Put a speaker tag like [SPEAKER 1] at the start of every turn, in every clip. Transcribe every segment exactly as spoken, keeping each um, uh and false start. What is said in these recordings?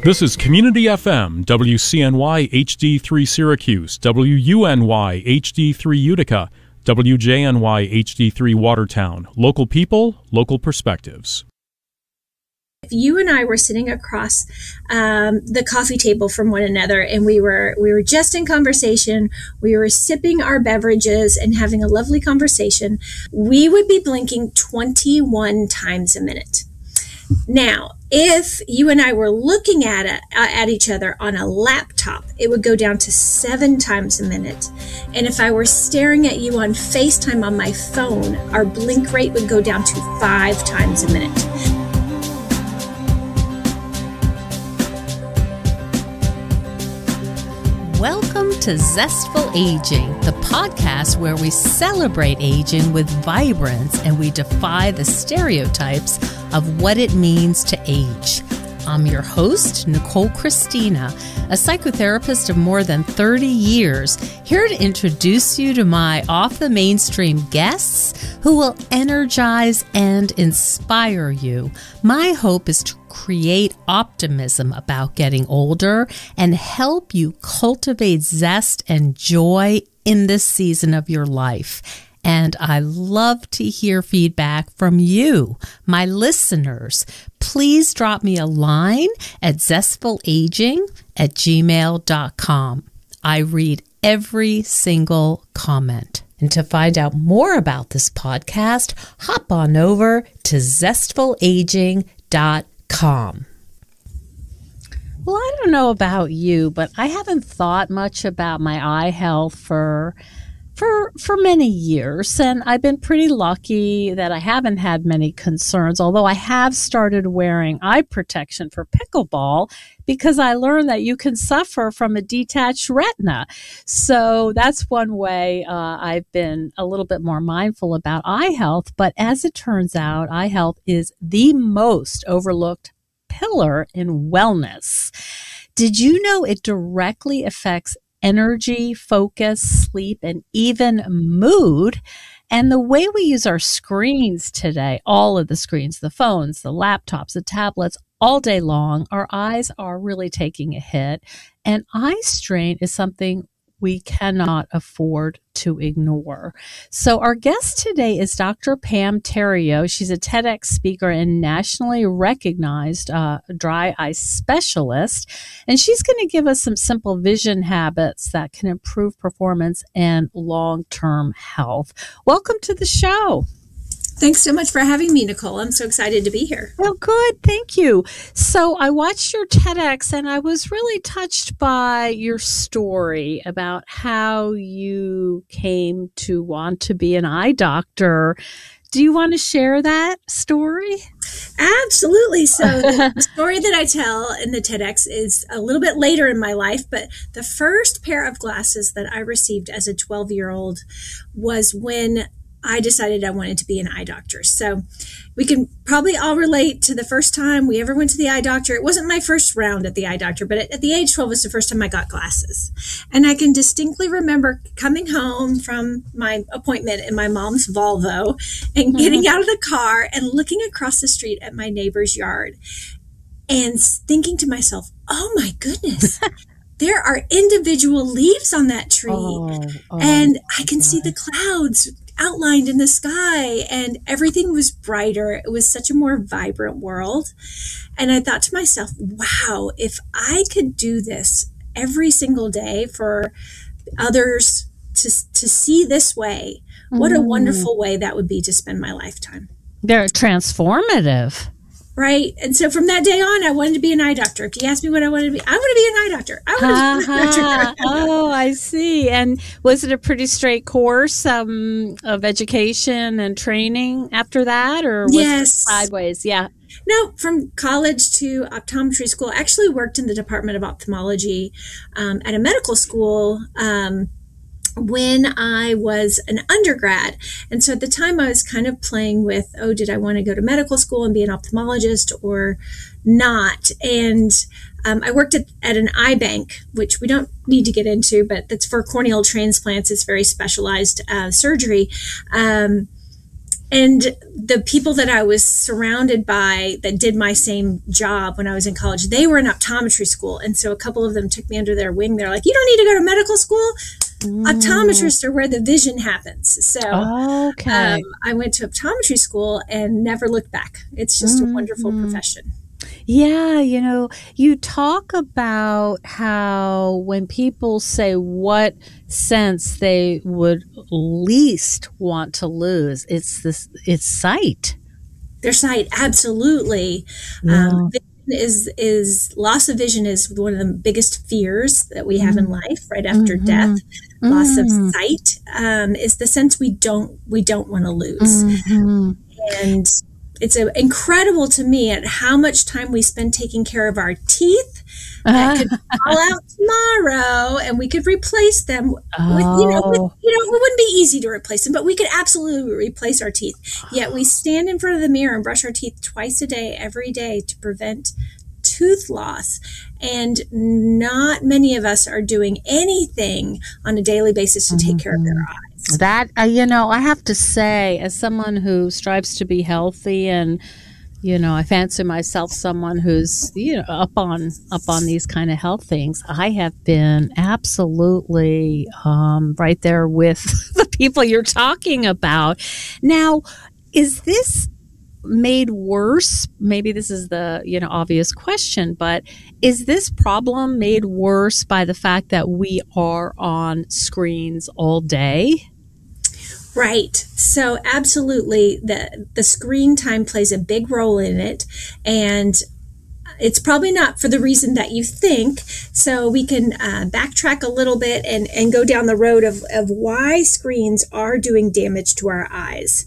[SPEAKER 1] This is Community F M, W C N Y H D three Syracuse, W U N Y H D three Utica, W J N Y H D three Watertown. Local people, local perspectives.
[SPEAKER 2] If you and I were sitting across um, the coffee table from one another, and we were we were just in conversation, we were sipping our beverages and having a lovely conversation, we would be blinking twenty-one times a minute. Now, if you and I were looking at it, uh, at each other on a laptop, it would go down to seven times a minute. And if I were staring at you on FaceTime on my phone, our blink rate would go down to five times a minute.
[SPEAKER 3] Welcome to Zestful Aging, the podcast where we celebrate aging with vibrance and we defy the stereotypes of what it means to age. I'm your host, Nicole Christina, a psychotherapist of more than thirty years, here to introduce you to my off-the-mainstream guests who will energize and inspire you. My hope is to create optimism about getting older and help you cultivate zest and joy in this season of your life. And I love to hear feedback from you, my listeners. Please drop me a line at zestfulaging at gmail dot com. I read every single comment. And to find out more about this podcast, hop on over to zestfulaging dot com. Well, I don't know about you, but I haven't thought much about my eye health for For for many years, and I've been pretty lucky that I haven't had many concerns, although I have started wearing eye protection for pickleball because I learned that you can suffer from a detached retina. So that's one way uh, I've been a little bit more mindful about eye health. But as it turns out, eye health is the most overlooked pillar in wellness. Did you know it directly affects energy, focus, sleep, and even mood? And the way we use our screens today, all of the screens, the phones, the laptops, the tablets, all day long, our eyes are really taking a hit. And eye strain is something we cannot afford to ignore. So our guest today is Doctor Pam Theriault. She's a TEDx speaker and nationally recognized uh, dry eye specialist. And she's going to give us some simple vision habits that can improve performance and long-term health. Welcome to the show.
[SPEAKER 2] Thanks so much for having me, Nicole. I'm so excited to be here.
[SPEAKER 3] Well, good. Thank you. So I watched your TEDx and I was really touched by your story about how you came to want to be an eye doctor. Do you want to share that story?
[SPEAKER 2] Absolutely. So the story that I tell in the TEDx is a little bit later in my life, but the first pair of glasses that I received as a twelve-year-old was when I decided I wanted to be an eye doctor. So we can probably all relate to the first time we ever went to the eye doctor. It wasn't my first round at the eye doctor, but at, at the age twelve was the first time I got glasses. And I can distinctly remember coming home from my appointment in my mom's Volvo and getting mm-hmm. out of the car and looking across the street at my neighbor's yard and thinking to myself, oh my goodness, there are individual leaves on that tree. Oh, oh, and I can see the clouds outlined in the sky, and everything was brighter. It was such a more vibrant world. And I thought to myself, wow, if I could do this every single day for others to, to see this way, what a wonderful way that would be to spend my lifetime.
[SPEAKER 3] They're transformative.
[SPEAKER 2] Right. And so from that day on, I wanted to be an eye doctor. If you asked me what I wanted to be, I want to be an eye doctor. I want to uh-huh. be an eye doctor.
[SPEAKER 3] Oh, I see. And was it a pretty straight course um, of education and training after that? Or was
[SPEAKER 2] yes.
[SPEAKER 3] it sideways? Yeah.
[SPEAKER 2] No, from college to optometry school. I actually worked in the Department of Ophthalmology um, at a medical school um when I was an undergrad. And so at the time I was kind of playing with, oh, did I want to go to medical school and be an ophthalmologist or not? And um, I worked at, at an eye bank, which we don't need to get into, but that's for corneal transplants. It's very specialized uh, surgery. Um, And the people that I was surrounded by that did my same job when I was in college, they were in optometry school. And so a couple of them took me under their wing. They're like, you don't need to go to medical school. Mm. Optometrists are where the vision happens. So
[SPEAKER 3] okay.
[SPEAKER 2] um, I went to optometry school and never looked back. It's just mm-hmm. a wonderful profession.
[SPEAKER 3] Yeah, you know, you talk about how when people say what sense they would least want to lose, it's this, it's sight.
[SPEAKER 2] Their sight, absolutely.
[SPEAKER 3] Yeah.
[SPEAKER 2] Um, vision is is loss of vision is one of the biggest fears that we have mm. in life. Right after mm-hmm. death, mm. loss of sight um, is the sense we don't we don't want to lose,
[SPEAKER 3] mm-hmm.
[SPEAKER 2] and it's a, incredible to me at how much time we spend taking care of our teeth that could fall out tomorrow, and we could replace them.
[SPEAKER 3] Oh.
[SPEAKER 2] With, you know, with, you know, it wouldn't be easy to replace them, but we could absolutely replace our teeth. Yet we stand in front of the mirror and brush our teeth twice a day, every day, to prevent tooth loss. And not many of us are doing anything on a daily basis to take mm-hmm. care of their eyes.
[SPEAKER 3] That, uh, you know, I have to say, as someone who strives to be healthy, and, you know, I fancy myself someone who's, you know, up on, up on these kind of health things, I have been absolutely um, right there with the people you're talking about. Now, is this made worse? Maybe this is the, you know, obvious question, but is this problem made worse by the fact that we are on screens all day?
[SPEAKER 2] Right. So absolutely, the the screen time plays a big role in it, and it's probably not for the reason that you think. So we can uh, backtrack a little bit and, and go down the road of, of why screens are doing damage to our eyes.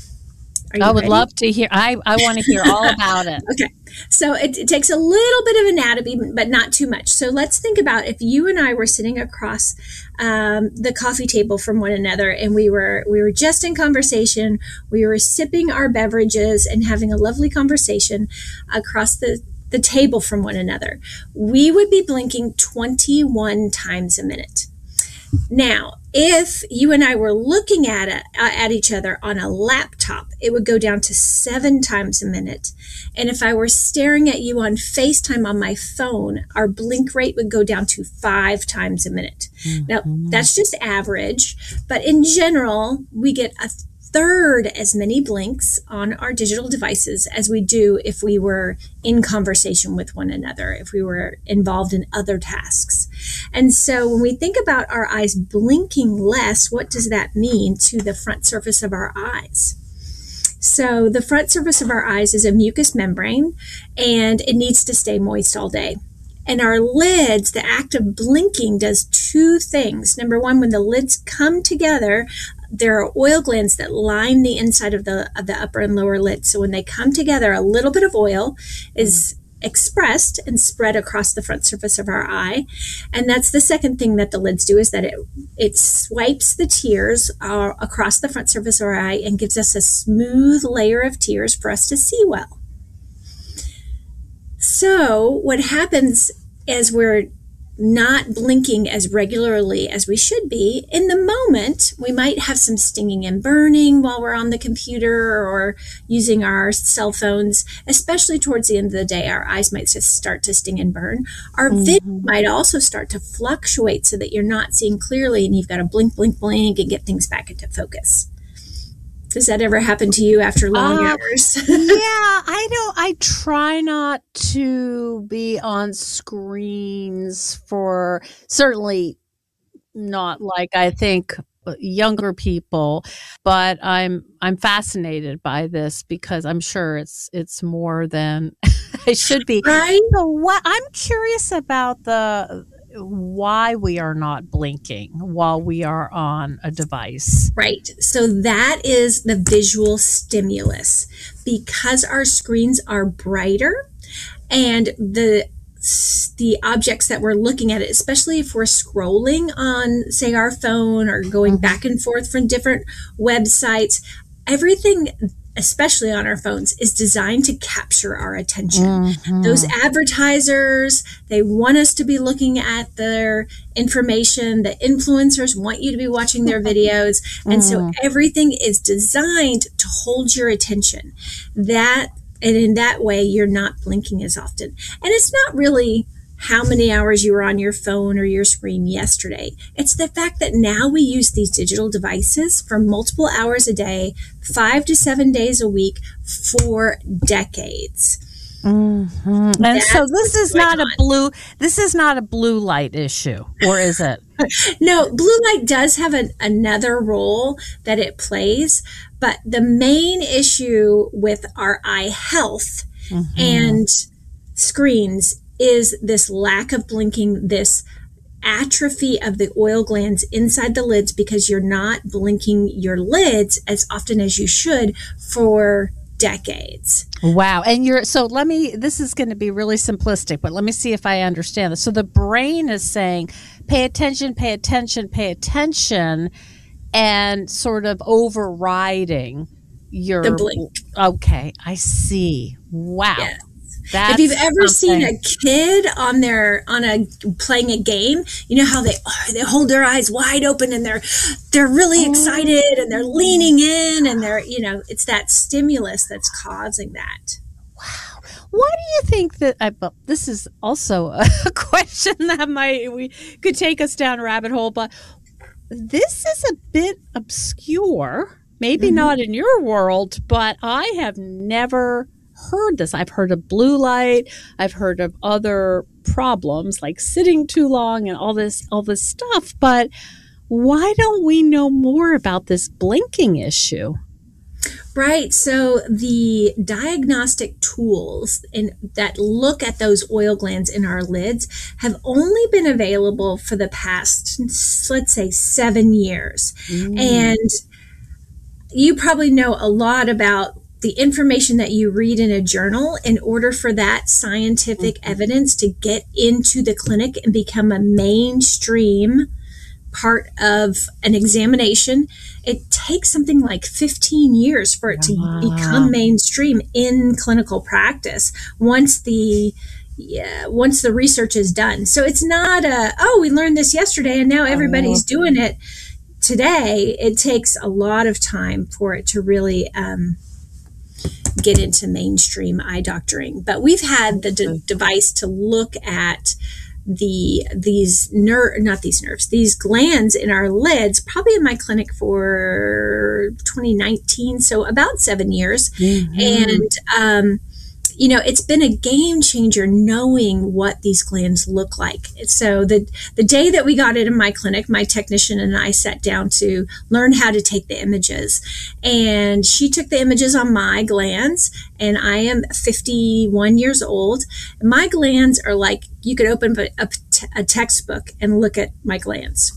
[SPEAKER 3] I would
[SPEAKER 2] ready?
[SPEAKER 3] love to hear. I, I want to hear all about it.
[SPEAKER 2] Okay. So it, it takes a little bit of anatomy, but not too much. So let's think about if you and I were sitting across um, the coffee table from one another, and we were we were just in conversation. We were sipping our beverages and having a lovely conversation across the, the table from one another. We would be blinking twenty-one times a minute. Now, if you and I were looking at it, uh, at each other on a laptop, it would go down to seven times a minute. And if I were staring at you on FaceTime on my phone, our blink rate would go down to five times a minute. Mm-hmm. Now, that's just average, but in general, we get a third as many blinks on our digital devices as we do if we were in conversation with one another, if we were involved in other tasks. And so when we think about our eyes blinking less, what does that mean to the front surface of our eyes? So the front surface of our eyes is a mucous membrane, and it needs to stay moist all day. And our lids, the act of blinking does two things. Number one, when the lids come together, there are oil glands that line the inside of the of the upper and lower lid. So when they come together, a little bit of oil is expressed and spread across the front surface of our eye. And that's the second thing that the lids do, is that it it swipes the tears uh, across the front surface of our eye and gives us a smooth layer of tears for us to see well. So what happens as we're not blinking as regularly as we should be, in the moment, we might have some stinging and burning while we're on the computer or using our cell phones, especially towards the end of the day. Our eyes might just start to sting and burn. Our mm-hmm. vision might also start to fluctuate so that you're not seeing clearly and you've got to blink, blink, blink and get things back into focus. Does that ever happen to you after long uh, hours?
[SPEAKER 3] Yeah, I know. I try not to be on screens for, certainly not like I think younger people, but I'm I'm fascinated by this because I'm sure it's it's more than it should be.
[SPEAKER 2] Right.
[SPEAKER 3] So what I'm curious about the why we are not blinking while we are on a device.
[SPEAKER 2] Right. So that is the visual stimulus. Because our screens are brighter and the the objects that we're looking at, especially if we're scrolling on, say, our phone or going back and forth from different websites, everything especially on our phones, is designed to capture our attention. Mm-hmm. Those advertisers, they want us to be looking at their information. The influencers want you to be watching their videos. And mm. so everything is designed to hold your attention. That, and in that way, you're not blinking as often. And it's not really how many hours you were on your phone or your screen yesterday. It's the fact that now we use these digital devices for multiple hours a day, five to seven days a week for decades.
[SPEAKER 3] Mm-hmm. And That's so this is not on. a blue, this is not a blue light issue, or is it?
[SPEAKER 2] No, blue light does have an, another role that it plays, but the main issue with our eye health mm-hmm. and screens is this lack of blinking, this atrophy of the oil glands inside the lids because you're not blinking your lids as often as you should for decades.
[SPEAKER 3] Wow. And you're, so let me, this is going to be really simplistic, but let me see if I understand this. So the brain is saying, pay attention, pay attention, pay attention, and sort of overriding your
[SPEAKER 2] the blink.
[SPEAKER 3] Okay. I see. Wow.
[SPEAKER 2] Yes.
[SPEAKER 3] That's
[SPEAKER 2] if you've ever
[SPEAKER 3] something.
[SPEAKER 2] seen a kid on their on a playing a game, you know how they oh, they hold their eyes wide open and they're they're really oh. excited and they're leaning in and they're you know it's that stimulus that's causing that.
[SPEAKER 3] Wow. Why do you think that? I, well, this is also a question that might we could take us down a rabbit hole, but this is a bit obscure. Maybe mm-hmm. not in your world, but I have never heard this. I've heard of blue light. I've heard of other problems like sitting too long and all this, all this stuff. But why don't we know more about this blinking issue?
[SPEAKER 2] Right. So the diagnostic tools in, that look at those oil glands in our lids have only been available for the past, let's say, seven years. Mm. And you probably know a lot about the information that you read in a journal in order for that scientific mm-hmm. evidence to get into the clinic and become a mainstream part of an examination. It takes something like fifteen years for it to wow. become mainstream in clinical practice once the yeah, once the research is done. So it's not a, oh, we learned this yesterday and now everybody's oh. doing it today. It takes a lot of time for it to really um, get into mainstream eye doctoring. But we've had the de- device to look at the these nerve, not these nerves, these glands in our lids, probably in my clinic for twenty nineteen, so about seven years. Mm-hmm. And, um, you know, it's been a game changer knowing what these glands look like. So the the day that we got it in my clinic, my technician and I sat down to learn how to take the images. And she took the images on my glands, and I am fifty-one years old. My glands are like, you could open a, a, a textbook and look at my glands.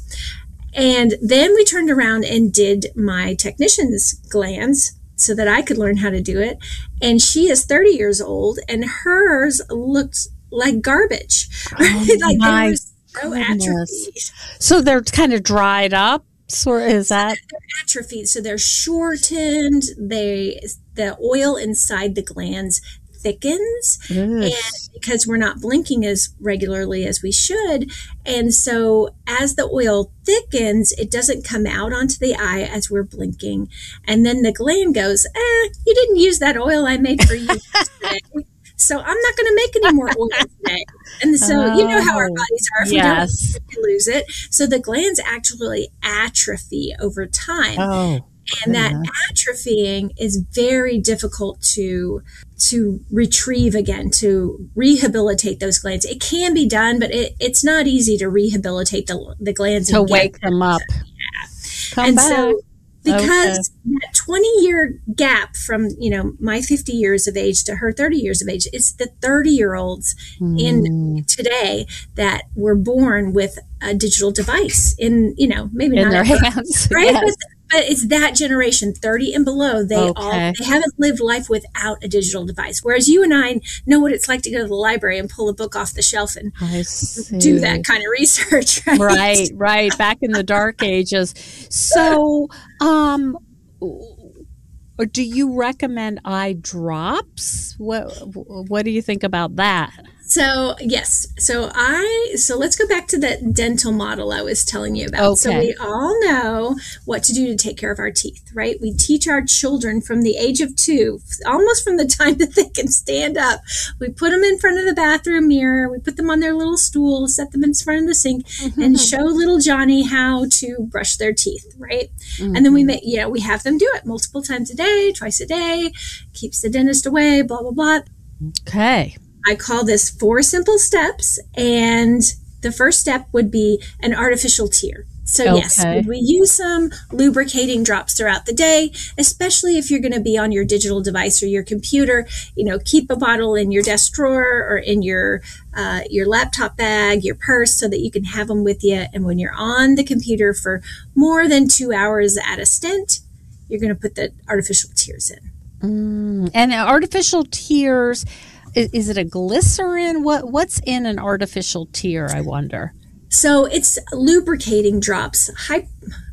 [SPEAKER 2] And then we turned around and did my technician's glands so that I could learn how to do it. And she is thirty years old, and hers looked like garbage.
[SPEAKER 3] Oh, like my they were so atrophied. So they're kind of dried up. So is that
[SPEAKER 2] they're atrophied? So they're shortened. They the oil inside the glands thickens, yes. and because we're not blinking as regularly as we should. And so as the oil thickens, it doesn't come out onto the eye as we're blinking. And then the gland goes, eh, you didn't use that oil I made for you today. So I'm not going to make any more oil today. And so oh, you know how our bodies are. If
[SPEAKER 3] yes.
[SPEAKER 2] we don't, we lose it. So the glands actually atrophy over time.
[SPEAKER 3] Oh.
[SPEAKER 2] And that atrophying is very difficult to to retrieve again, to rehabilitate those glands. It can be done, but it, it's not easy to rehabilitate the, the glands.
[SPEAKER 3] To wake them up.
[SPEAKER 2] Yeah.
[SPEAKER 3] Come
[SPEAKER 2] and
[SPEAKER 3] back.
[SPEAKER 2] so because
[SPEAKER 3] okay.
[SPEAKER 2] that twenty-year gap from, you know, my fifty years of age to her thirty years of age, it's the thirty-year-olds mm. in today that were born with a digital device in, you know, maybe
[SPEAKER 3] in
[SPEAKER 2] not
[SPEAKER 3] their hands.
[SPEAKER 2] right?
[SPEAKER 3] Yes.
[SPEAKER 2] But, but it's that generation, thirty and below, they
[SPEAKER 3] okay.
[SPEAKER 2] all they haven't lived life without a digital device. Whereas you and I know what it's like to go to the library and pull a book off the shelf and do that kind of research. Right,
[SPEAKER 3] right, right. Back in the dark ages. So, um, or do you recommend eye drops? What What do you think about that?
[SPEAKER 2] So yes, so I so let's go back to that dental model I was telling you about.
[SPEAKER 3] Okay.
[SPEAKER 2] So we all know what to do to take care of our teeth, right? We teach our children from the age of two, almost from the time that they can stand up. We put them in front of the bathroom mirror, we put them on their little stool, set them in front of the sink, mm-hmm. and show little Johnny how to brush their teeth, right? Mm-hmm. And then we make, you know, we have them do it multiple times a day, twice a day, keeps the dentist away, blah, blah, blah.
[SPEAKER 3] Okay.
[SPEAKER 2] I call this four simple steps, and the first step would be an artificial tear. So okay. yes, we use some lubricating drops throughout the day, especially if you're going to be on your digital device or your computer. You know, keep a bottle in your desk drawer or in your uh, your laptop bag, your purse, so that you can have them with you. And when you're on the computer for more than two hours at a stint, you're going to put the artificial tears in.
[SPEAKER 3] Mm, and artificial tears, is, is it a glycerin? What What's in an artificial tear, I wonder?
[SPEAKER 2] So it's lubricating drops. Hy-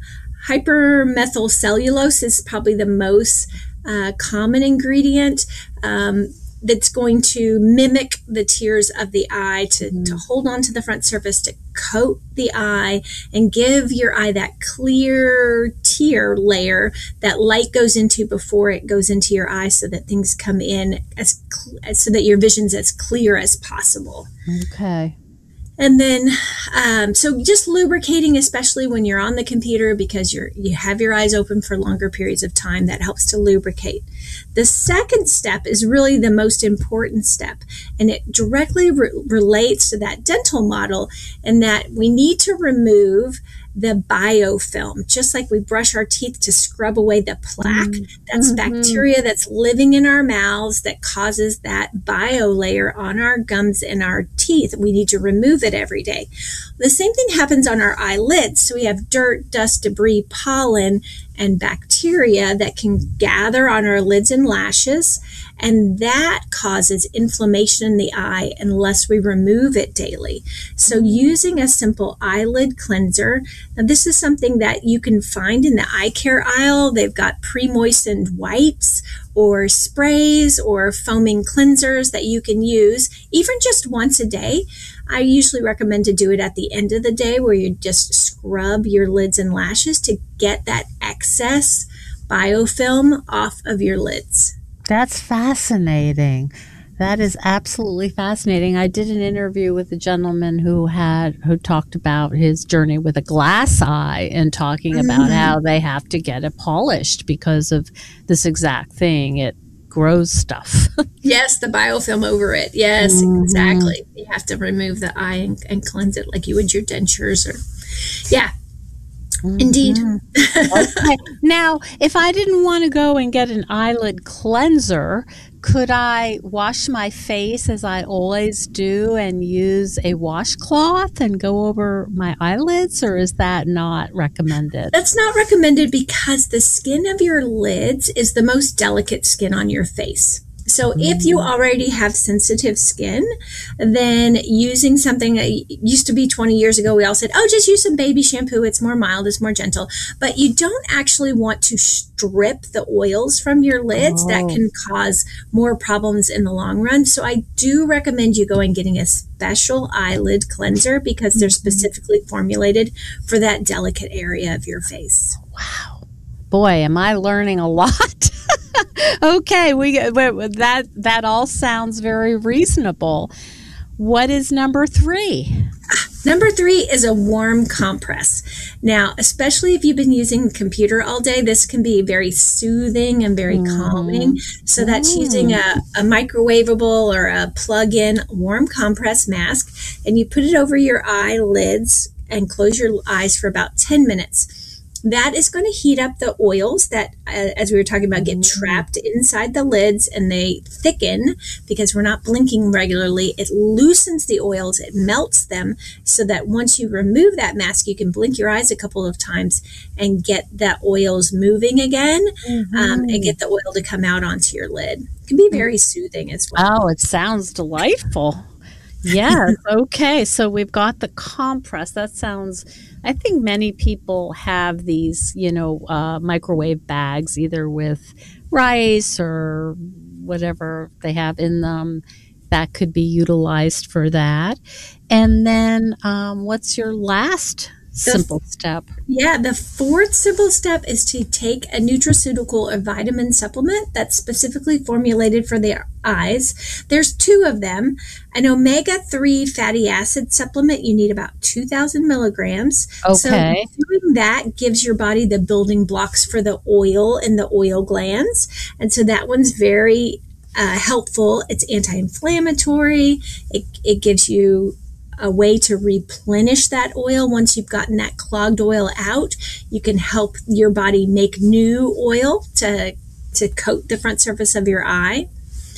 [SPEAKER 2] hypermethylcellulose is probably the most uh, common ingredient um, that's going to mimic the tears of the eye to, mm. to hold on to the front surface, to coat the eye and give your eye that clear tear layer that light goes into before it goes into your eye, so that things come in as cl- so that your vision's as clear as possible.
[SPEAKER 3] Okay.
[SPEAKER 2] And then, um, so just lubricating, especially when you're on the computer, because you're, you have your eyes open for longer periods of time, that helps to lubricate. The second step is really the most important step, and it directly re- relates to that dental model, in that we need to remove the biofilm. Just like we brush our teeth to scrub away the plaque, mm-hmm. that's bacteria that's living in our mouths that causes that bio layer on our gums and our teeth. We need to remove it every day. The same thing happens on our eyelids. So we have dirt, dust, debris, pollen, and bacteria that can gather on our lids and lashes, and that causes inflammation in the eye unless we remove it daily. So using a simple eyelid cleanser, now this is something that you can find in the eye care aisle. They've got pre-moistened wipes or sprays or foaming cleansers that you can use even just once a day. I usually recommend to do it at the end of the day, where you just scrub your lids and lashes to get that excess biofilm off of your lids.
[SPEAKER 3] That's fascinating. That is absolutely fascinating. I did an interview with a gentleman who had who talked about his journey with a glass eye, and talking mm-hmm. about how they have to get it polished because of this exact thing. It grows stuff.
[SPEAKER 2] Yes, the biofilm over it. Yes, mm-hmm. exactly. You have to remove the eye and, and cleanse it like you would your dentures. Or, yeah, mm-hmm. indeed.
[SPEAKER 3] Okay. Now, if I didn't want to go and get an eyelid cleanser, could I wash my face as I always do and use a washcloth and go over my eyelids, or is that not recommended?
[SPEAKER 2] That's not recommended because the skin of your lids is the most delicate skin on your face. So if you already have sensitive skin, then using something that used to be twenty years ago, we all said, oh, just use some baby shampoo. It's more mild, it's more gentle. But you don't actually want to strip the oils from your lids. Oh. That can cause more problems in the long run. So I do recommend you going and getting a special eyelid cleanser, because they're specifically formulated for that delicate area of your face.
[SPEAKER 3] Wow. Boy, am I learning a lot. Okay, we that that all sounds very reasonable. What is number three?
[SPEAKER 2] Number three is a warm compress. Now, especially if you've been using the computer all day, this can be very soothing and very mm. calming. So that's mm. using a, a microwavable or a plug-in warm compress mask, and you put it over your eyelids and close your eyes for about ten minutes. That is going to heat up the oils that, uh, as we were talking about, get trapped inside the lids, and they thicken because we're not blinking regularly. It loosens the oils, it melts them, so that once you remove that mask, you can blink your eyes a couple of times and get that oils moving again, mm-hmm. um, and get the oil to come out onto your lid. It can be very soothing as well.
[SPEAKER 3] Oh, it sounds delightful. Yes. Okay. So we've got the compress. That sounds, I think many people have these, you know, uh, microwave bags, either with rice or whatever they have in them, that could be utilized for that. And then um, what's your last simple step?
[SPEAKER 2] Yeah, the fourth simple step is to take a nutraceutical or vitamin supplement that's specifically formulated for the eyes. There's two of them. An omega three fatty acid supplement, you need about two thousand milligrams.
[SPEAKER 3] Okay.
[SPEAKER 2] So doing that gives your body the building blocks for the oil in the oil glands. And so that one's very uh, helpful. It's anti-inflammatory. It, it gives you a way to replenish that oil. Once you've gotten that clogged oil out, you can help your body make new oil to, to coat the front surface of your eye.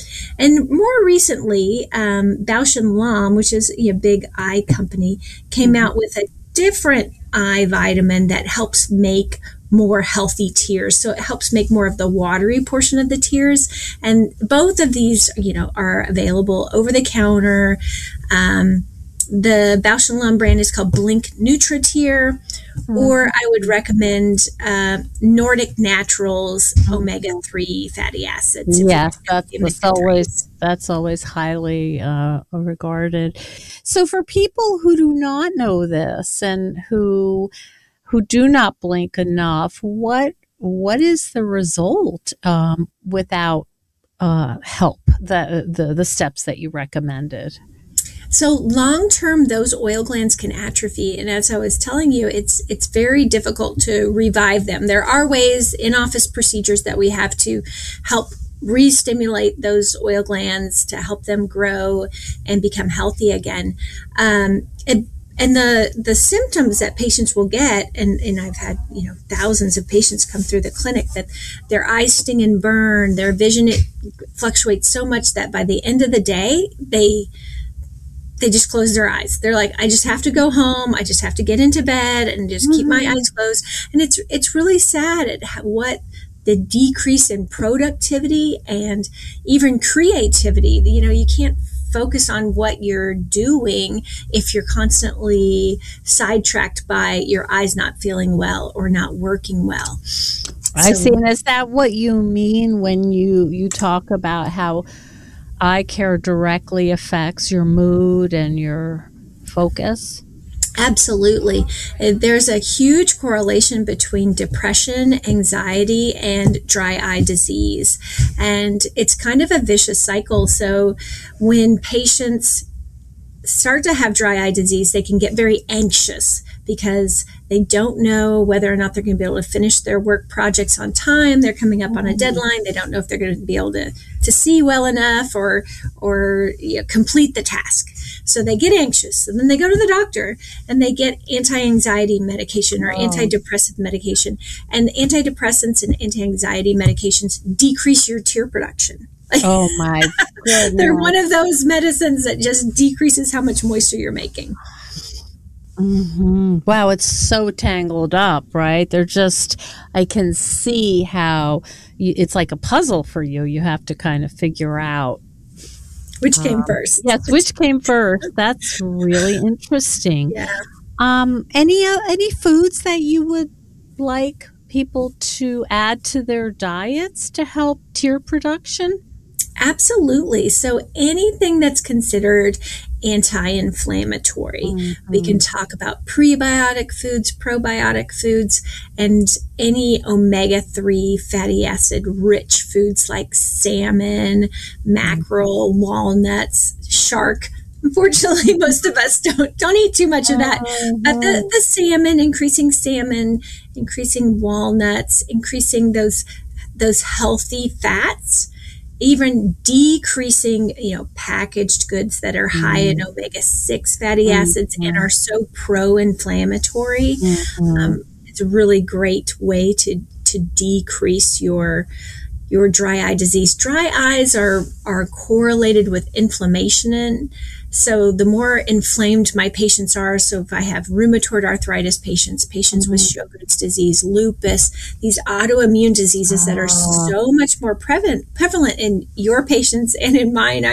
[SPEAKER 2] And more recently, um, Bausch and Lomb, which is a big eye company, came out with a different eye vitamin that helps make more healthy tears. So it helps make more of the watery portion of the tears. And both of these, you know, are available over the counter. Um, The Bausch and Lomb brand is called Blink NutriTear, mm-hmm. or I would recommend uh, Nordic Naturals omega three fatty acids.
[SPEAKER 3] Yes, that's, that's always that's always highly uh, regarded. So for people who do not know this and who who do not blink enough, what what is the result um, without uh, help? The, the the steps that you recommended.
[SPEAKER 2] So long term, those oil glands can atrophy. And as I was telling you, it's it's very difficult to revive them. There are ways, in-office procedures that we have to help re-stimulate those oil glands to help them grow and become healthy again. Um, and, and the the symptoms that patients will get, and, and I've had, you know, thousands of patients come through the clinic, that their eyes sting and burn, their vision, it fluctuates so much that by the end of the day, they they just close their eyes. They're like, I just have to go home. I just have to get into bed and just mm-hmm. keep my eyes closed. And it's it's really sad at what the decrease in productivity and even creativity. You know, you can't focus on what you're doing if you're constantly sidetracked by your eyes not feeling well or not working well.
[SPEAKER 3] I so, see. And is that what you mean when you, you talk about how eye care directly affects your mood and your focus?
[SPEAKER 2] Absolutely. There's a huge correlation between depression, anxiety, and dry eye disease. And it's kind of a vicious cycle. So when patients start to have dry eye disease, they can get very anxious because they don't know whether or not they're going to be able to finish their work projects on time. They're coming up on a deadline. They don't know if they're going to be able to, to see well enough or, or you know, complete the task. So they get anxious, and then they go to the doctor and they get anti-anxiety medication or oh. antidepressant medication. And antidepressants and anti-anxiety medications decrease your tear production.
[SPEAKER 3] Oh my goodness.
[SPEAKER 2] They're one of those medicines that just decreases how much moisture you're making.
[SPEAKER 3] Mm-hmm. Wow, it's so tangled up, right? They're just, I can see how you, it's like a puzzle for you. You have to kind of figure out
[SPEAKER 2] which came
[SPEAKER 3] um,
[SPEAKER 2] first.
[SPEAKER 3] Yes, which came first. That's really interesting.
[SPEAKER 2] Yeah.
[SPEAKER 3] Um, any uh, any foods that you would like people to add to their diets to help tear production?
[SPEAKER 2] Absolutely. So anything that's considered anti-inflammatory. Mm-hmm. We can talk about prebiotic foods, probiotic foods, and any omega three fatty acid rich foods like salmon, mackerel, mm-hmm. walnuts, shark. Unfortunately, most of us don't don't eat too much of that. Uh-huh. But the, the salmon, increasing salmon, increasing walnuts, increasing those those healthy fats, even decreasing, you know, packaged goods that are mm-hmm. high in omega six fatty mm-hmm. acids and are so pro-inflammatory. Mm-hmm. Um, it's a really great way to to decrease your your dry eye disease. Dry eyes are are correlated with inflammation, and so the more inflamed my patients are, so if I have rheumatoid arthritis patients, patients mm-hmm. with Sjogren's disease, lupus, these autoimmune diseases oh. that are so much more prevalent prevalent in your patients and in mine.